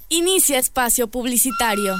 Inicia espacio publicitario.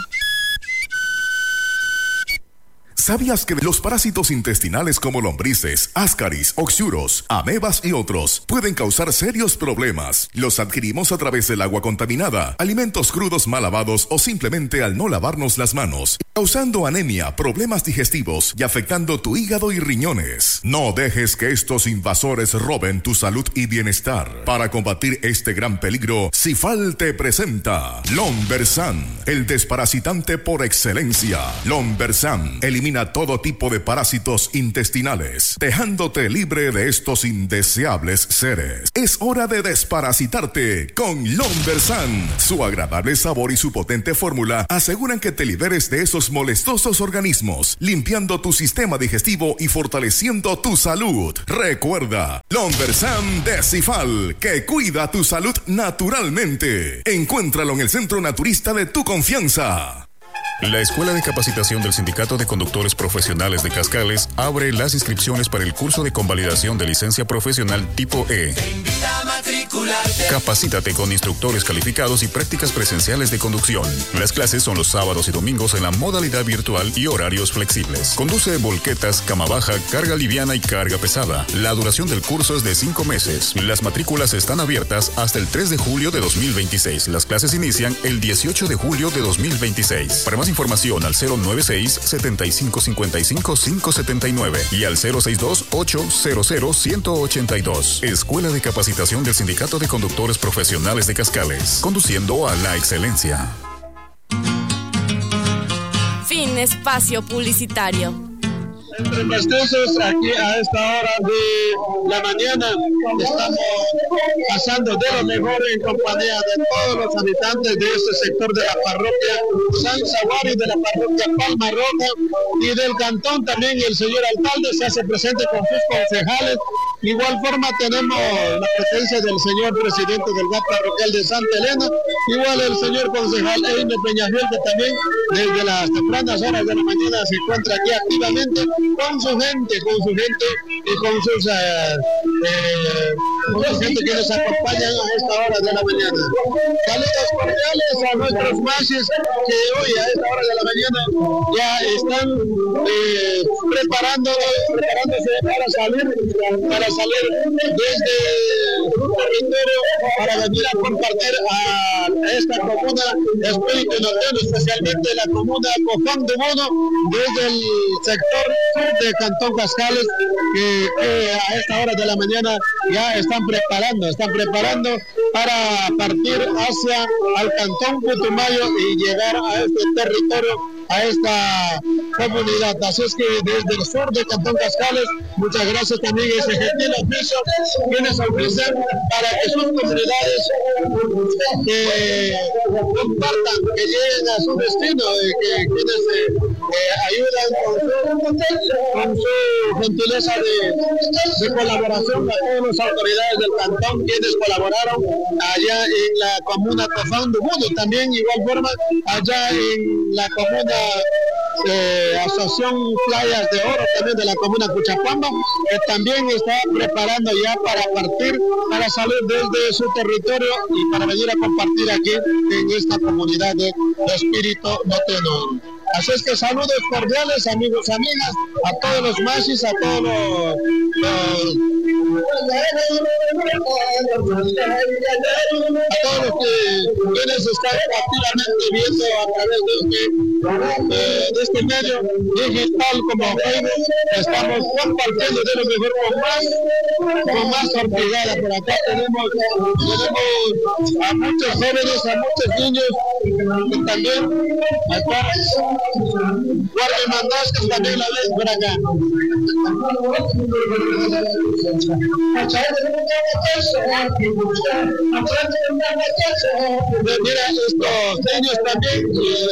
¿Sabías que los parásitos intestinales como lombrices, ascaris, oxuros, amebas y otros pueden causar serios problemas? Los adquirimos a través del agua contaminada, alimentos crudos mal lavados o simplemente al no lavarnos las manos, causando anemia, problemas digestivos y afectando tu hígado y riñones. No dejes que estos invasores roben tu salud y bienestar. Para combatir este gran peligro, Cifal te presenta Lombersan, el desparasitante por excelencia. Lombersan elimina todo tipo de parásitos intestinales, dejándote libre de estos indeseables seres. Es hora de desparasitarte con Lombersan. Su agradable sabor y su potente fórmula aseguran que te liberes de esos molestosos organismos, limpiando tu sistema digestivo y fortaleciendo tu salud. Recuerda, Lombersan de Cifal, que cuida tu salud naturalmente. Encuéntralo en el centro naturista de tu confianza. La Escuela de Capacitación del Sindicato de Conductores Profesionales de Cascales abre las inscripciones para el curso de convalidación de licencia profesional tipo E. Capacítate con instructores calificados y prácticas presenciales de conducción. Las clases son los sábados y domingos en la modalidad virtual y horarios flexibles. Conduce volquetas, cama baja, carga liviana y carga pesada. La duración del curso es de 5 meses. Las matrículas están abiertas hasta el 3 de julio de 2026. Las clases inician el 18 de julio de 2026. Para más información al 096-7555-579 y al 062-800-182. Escuela de Capacitación del Sindicato de Conductores Profesionales de Cascales. Conduciendo a la excelencia. Fin espacio publicitario. Entre festejos, aquí a esta hora de la mañana estamos pasando de lo mejor en compañía de todos los habitantes de este sector de la parroquia San Zaguari, de la parroquia Palma Roja y del cantón. También el señor alcalde se hace presente con sus concejales. De igual forma tenemos la presencia del señor presidente del GAP parroquial de Santa Elena, igual el señor concejal Eime Peñafiel, que también desde las tempranas horas de la mañana se encuentra aquí activamente con su gente y con su gente que nos acompañan a esta hora de la mañana. Saludos cordiales a nuestros machis que hoy a esta hora de la mañana ya están preparándose para salir desde su territorio para venir a compartir a esta comuna Espíritu Norteño, especialmente la comuna Cofán de Mono, desde el sector de Cantón Cascales, que a esta hora de la mañana ya están preparando para partir hacia al Cantón Putumayo y llegar a este territorio, a esta comunidad. Así es que desde el sur de Cantón Cascales, muchas gracias también a ese gentil oficio quienes ofrecen para que sus comunidades compartan, que lleguen a su destino, que quienes ayudan con su gentileza de colaboración a todas las autoridades del cantón, quienes colaboraron allá en la comuna Cofán de Mundo, también igual forma allá en la comuna Asociación Playas de Oro, también de la comuna Cuchapamba, que también está preparando ya para partir, para salir desde su territorio y para venir a compartir aquí en esta comunidad de Espíritu Norteño. Así es que saludos cordiales, amigos y amigas, a todos los machis, a todos los que quienes están activamente viendo a través de este medio digital como Facebook. Estamos compartiendo de lo mejor con más ortigada. Por acá tenemos a muchos jóvenes, a muchos niños que también acá Guardia Mandascas también la ves por acá. Mira, estos niños también